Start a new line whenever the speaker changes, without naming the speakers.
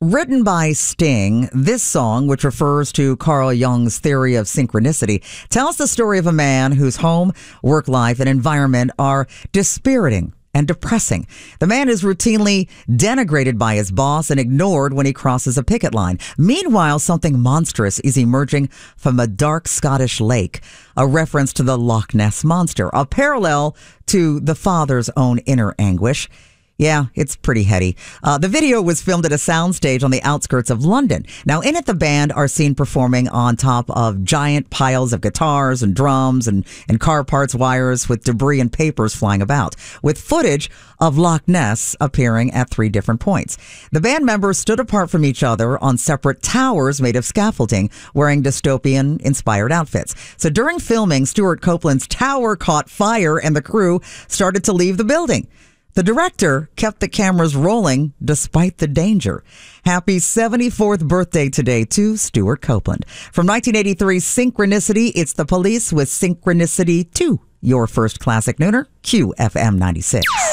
Written by Sting, this song, which refers to Carl Jung's theory of synchronicity, tells the story of a man whose home, work life, and environment are dispiriting and depressing. The man is routinely denigrated by his boss and ignored when he crosses a picket line. Meanwhile, something monstrous is emerging from a dark Scottish lake, a reference to the Loch Ness Monster, a parallel to the father's own inner anguish. Yeah, it's pretty heady. The video was filmed at a soundstage on the outskirts of London. Now, in it, the band are seen performing on top of giant piles of guitars and drums and car parts wires with debris and papers flying about, with footage of Loch Ness appearing at 3 different points. The band members stood apart from each other on separate towers made of scaffolding, wearing dystopian-inspired outfits. So during filming, Stuart Copeland's tower caught fire and the crew started to leave the building. The director kept the cameras rolling despite the danger. Happy 74th birthday today to Stuart Copeland. From 1983, Synchronicity, it's The Police with Synchronicity 2. Your first classic nooner, QFM 96.